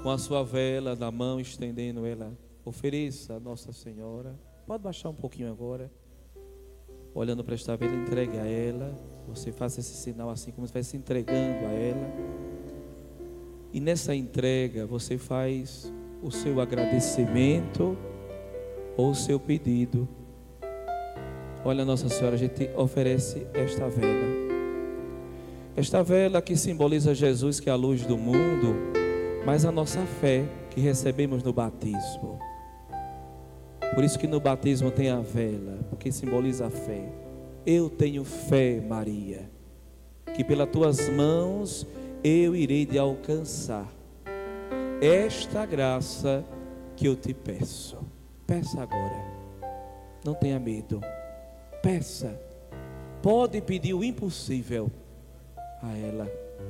com a sua vela na mão, estendendo ela, ofereça a Nossa Senhora. Pode baixar um pouquinho agora. Olhando para esta vela, entregue a ela. Você faça esse sinal assim, como se estivesse entregando a ela. E nessa entrega você faz o seu agradecimento ou o seu pedido. Olha, Nossa Senhora, a gente oferece esta vela. Esta vela que simboliza Jesus, que é a luz do mundo, mas a nossa fé que recebemos no batismo. Por isso que no batismo tem a vela, porque simboliza a fé. Eu tenho fé, Maria, que pelas tuas mãos eu irei te alcançar esta graça que eu te peço. Peça agora, não tenha medo, peça. Pode pedir o impossível a ela.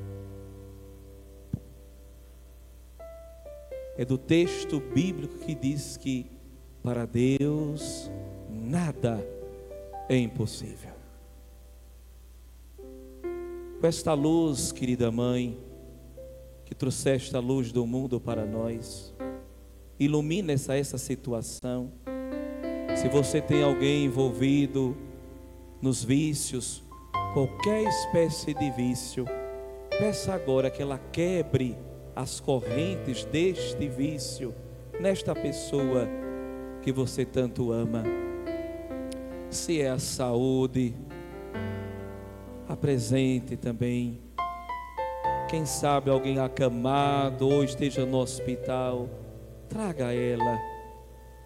É do texto bíblico que diz que para Deus nada é impossível. Com esta luz, querida mãe, que trouxeste a luz do mundo para nós, ilumina essa situação. Se você tem alguém envolvido nos vícios, qualquer espécie de vício, peça agora que ela quebre as correntes deste vício nesta pessoa que você tanto ama. Se é a saúde, apresente também. Quem sabe alguém acamado ou esteja no hospital, traga ela.